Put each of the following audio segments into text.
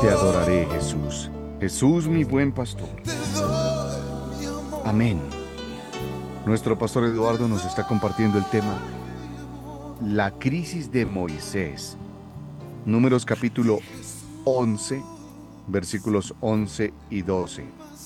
Te adoraré, Jesús. Jesús, mi buen pastor. Amén. Nuestro pastor Eduardo nos está compartiendo el tema La crisis de Moisés. Números capítulo 11, versículos 11 y 12.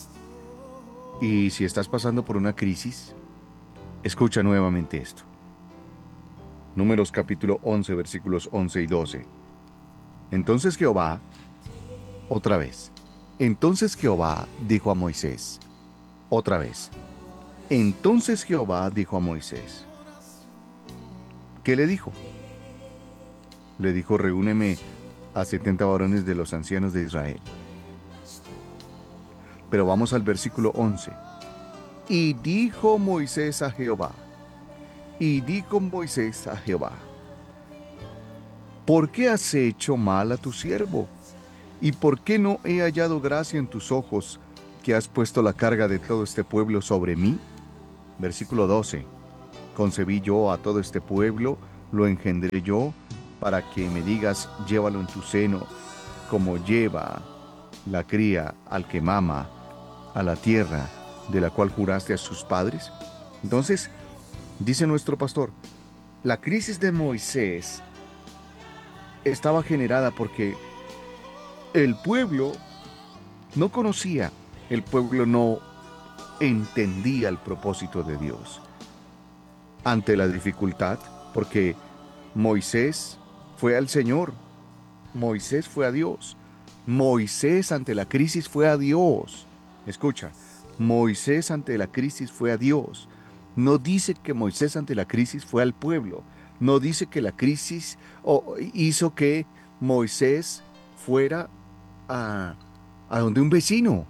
Y si estás pasando por una crisis, escucha nuevamente esto. Números capítulo 11, versículos 11 y 12. Entonces Jehová, otra vez. Entonces Jehová dijo a Moisés, otra vez. Entonces Jehová dijo a Moisés. ¿Qué le dijo? Le dijo, reúneme a 70 varones de los ancianos de Israel. Pero vamos al versículo 11. Y dijo Moisés a Jehová. Y dijo Moisés a Jehová. ¿Por qué has hecho mal a tu siervo? ¿Y por qué no he hallado gracia en tus ojos, que has puesto la carga de todo este pueblo sobre mí? Versículo 12. Concebí yo a todo este pueblo, lo engendré yo, para que me digas, llévalo en tu seno, como lleva la cría al que mama, a la tierra de la cual juraste a sus padres. Entonces, dice nuestro pastor, la crisis de Moisés estaba generada porque el pueblo no conocía, el pueblo no entendía el propósito de Dios. Ante la dificultad, porque Moisés fue al Señor, Moisés fue a Dios, Moisés ante la crisis fue a Dios. Escucha, Moisés ante la crisis fue a Dios. No dice que Moisés ante la crisis fue al pueblo. No dice que la crisis hizo que Moisés fuera a donde un vecino.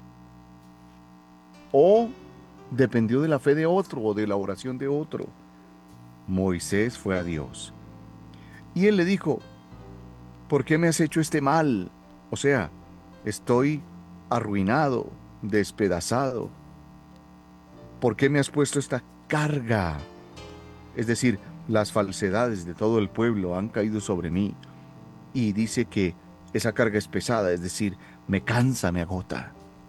O dependió de la fe de otro o de la oración de otro. Moisés fue a Dios. Y él le dijo, ¿por qué me has hecho este mal? O sea, estoy arruinado, despedazado. ¿Por qué me has puesto esta carga? Es decir, las falsedades de todo el pueblo han caído sobre mí. Y dice que esa carga es pesada, es decir, me cansa, me agota.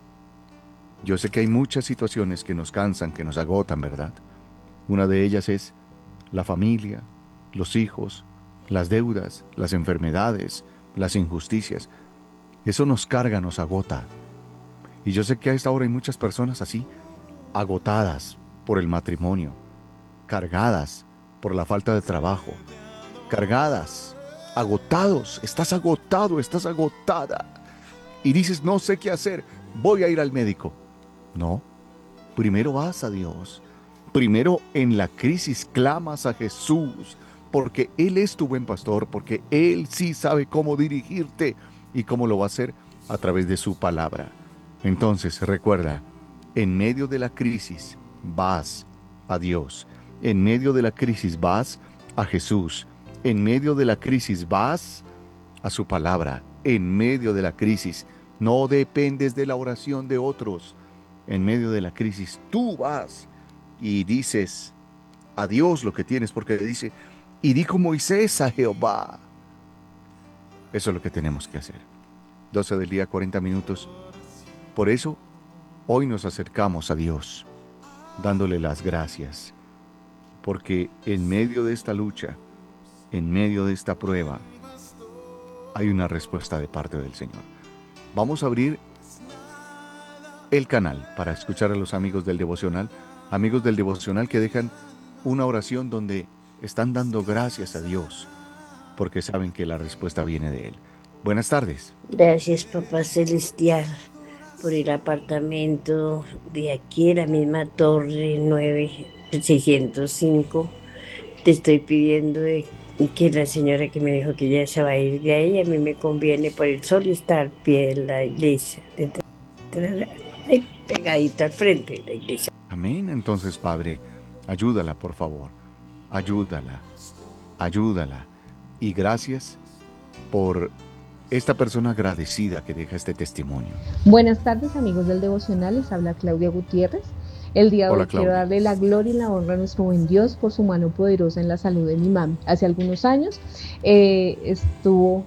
Yo sé que hay muchas situaciones que nos cansan, que nos agotan, ¿verdad? Una de ellas es la familia, los hijos, las deudas, las enfermedades, las injusticias. Eso nos carga, nos agota. Y yo sé que a esta hora hay muchas personas así, agotadas por el matrimonio, cargadas por la falta de trabajo, cargadas, agotados, estás agotado, estás agotada. Y dices, no sé qué hacer, voy a ir al médico. No, primero vas a Dios. Primero en la crisis clamas a Jesús, porque Él es tu buen pastor, porque Él sí sabe cómo dirigirte y cómo lo va a hacer a través de su palabra. Entonces recuerda, en medio de la crisis vas a Dios. En medio de la crisis vas a Jesús. En medio de la crisis vas a su palabra. En medio de la crisis no dependes de la oración de otros. En medio de la crisis tú vas y dices a Dios lo que tienes, porque dice, y dijo Moisés a Jehová. Eso es lo que tenemos que hacer. 12 del día, 40 minutos. Por eso, hoy nos acercamos a Dios, dándole las gracias, porque en medio de esta lucha, en medio de esta prueba, hay una respuesta de parte del Señor. Vamos a abrir el canal para escuchar a los amigos del devocional que dejan una oración donde están dando gracias a Dios, porque saben que la respuesta viene de Él. Buenas tardes. Gracias, Papá Celestial, por el apartamento de aquí, en la misma torre 9605. Te estoy pidiendo que la señora que me dijo que ya se va a ir de ahí, a mí me conviene por el sol y estar al pie de la iglesia, ahí pegadito al frente de la iglesia. Amén. Entonces, Padre, ayúdala, por favor. Ayúdala. Ayúdala. Y gracias por esta persona agradecida que deja este testimonio. Buenas tardes, amigos del devocional, les habla Claudia Gutiérrez. El día de Hola, hoy quiero Claudia. darle la gloria y la honra a nuestro buen Dios por su mano poderosa en la salud de mi mami. Hace algunos años estuvo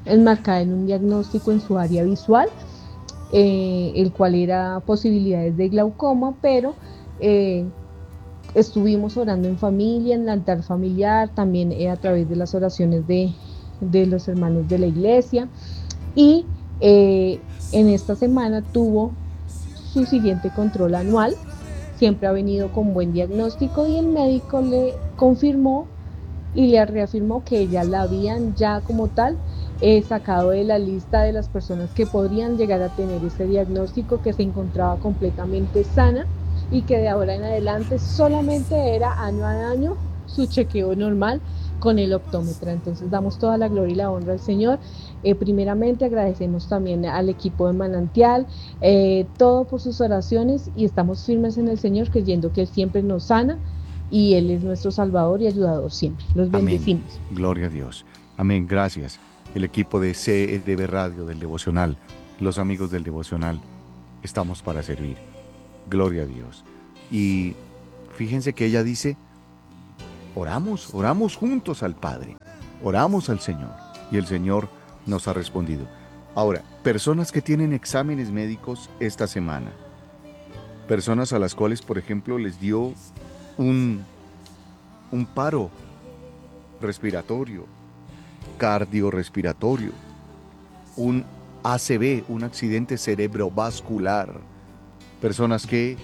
enmarcada en un diagnóstico en su área visual, el cual era posibilidades de glaucoma, pero estuvimos orando en familia, en el altar familiar, también a través de las oraciones de los hermanos de la iglesia, y en esta semana tuvo su siguiente control anual. Siempre ha venido con buen diagnóstico y el médico le confirmó y le reafirmó que ya la habían ya como tal sacado de la lista de las personas que podrían llegar a tener este diagnóstico, que se encontraba completamente sana y que de ahora en adelante solamente era año a año su chequeo normal con el optómetra. Entonces damos toda la gloria y la honra al Señor. Primeramente agradecemos también al equipo de Manantial, todo por sus oraciones, y estamos firmes en el Señor, creyendo que Él siempre nos sana y Él es nuestro Salvador y ayudador siempre. Los Amén. bendecimos. Gloria a Dios. Amén. Gracias. El equipo de CEDB Radio del Devocional, los amigos del Devocional, estamos para servir. Gloria a Dios. Y fíjense que ella dice, oramos juntos al Padre, oramos al Señor, y el Señor nos ha respondido. Ahora, personas que tienen exámenes médicos esta semana, personas a las cuales, por ejemplo, les dio un paro respiratorio, cardiorrespiratorio, un ACV, un accidente cerebrovascular, personas que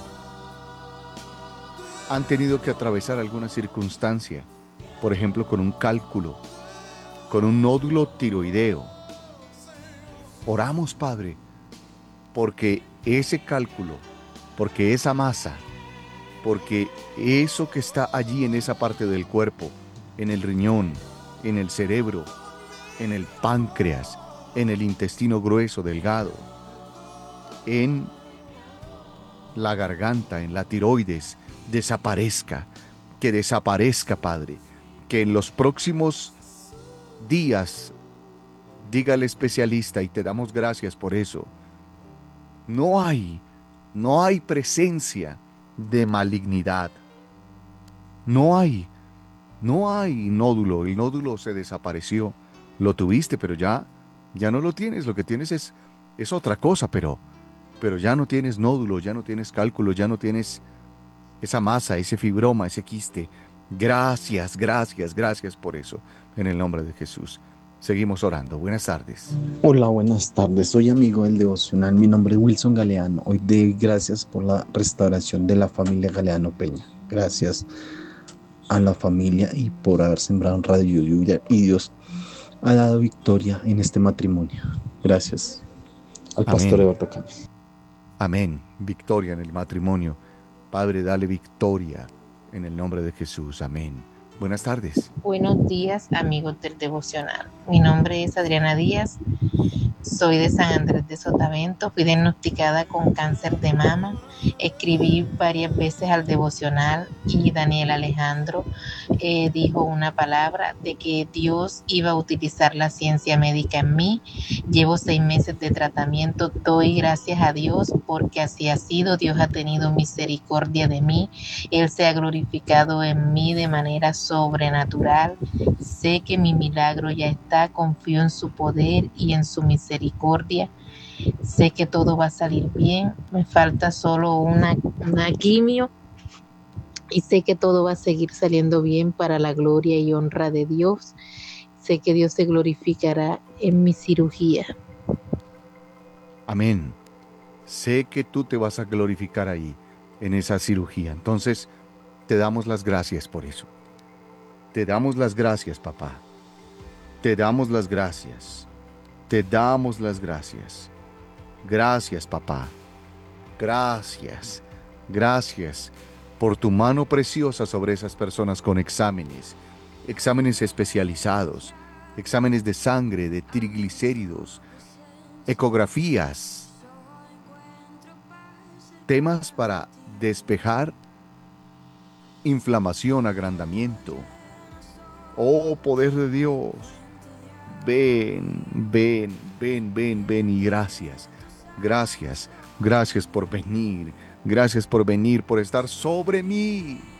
han tenido que atravesar alguna circunstancia, por ejemplo, con un cálculo, con un nódulo tiroideo. Oramos, Padre, porque ese cálculo, porque esa masa, porque eso que está allí en esa parte del cuerpo, en el riñón, en el cerebro, en el páncreas, en el intestino grueso, delgado, en la garganta, en la tiroides, desaparezca, que desaparezca, Padre, que en los próximos días, diga el especialista, y te damos gracias por eso, no hay presencia de malignidad, no hay nódulo, el nódulo se desapareció, lo tuviste, pero ya no lo tienes, lo que tienes es otra cosa, pero ya no tienes nódulo, ya no tienes cálculo, ya no tienes esa masa, ese fibroma, ese quiste. Gracias por eso, en el nombre de Jesús. Seguimos orando. Buenas tardes. Hola, buenas tardes. Soy amigo del devocional. Mi nombre es Wilson Galeano. Hoy doy gracias por la restauración de la familia Galeano Peña. Gracias a la familia y por haber sembrado en Radio Lluvia. Y Dios ha dado victoria en este matrimonio. Gracias al pastor Eduardo Campos. Amén. Victoria en el matrimonio. Padre, dale victoria en el nombre de Jesús. Amén. Buenas tardes. Buenos días, amigos del devocional. Mi nombre es Adriana Díaz. Soy de San Andrés de Sotavento, fui diagnosticada con cáncer de mama. Escribí varias veces al devocional y Daniel Alejandro dijo una palabra de que Dios iba a utilizar la ciencia médica en mí. Llevo 6 meses de tratamiento, doy gracias a Dios porque así ha sido. Dios ha tenido misericordia de mí, Él se ha glorificado en mí de manera sobrenatural. Sé que mi milagro ya está, confío en su poder y en su misericordia. Sé que todo va a salir bien, me falta solo una quimio y sé que todo va a seguir saliendo bien para la gloria y honra de Dios. Sé que Dios se glorificará en mi cirugía. Amén. Sé que tú te vas a glorificar ahí, en esa cirugía. Entonces, te damos las gracias por eso. Te damos las gracias, papá. Te damos las gracias. Te damos las gracias. Gracias, papá. Gracias. Gracias por tu mano preciosa sobre esas personas con exámenes especializados, exámenes de sangre, de triglicéridos, ecografías, temas para despejar inflamación, agrandamiento. Oh, poder de Dios, ven y gracias. Gracias por venir, por estar sobre mí.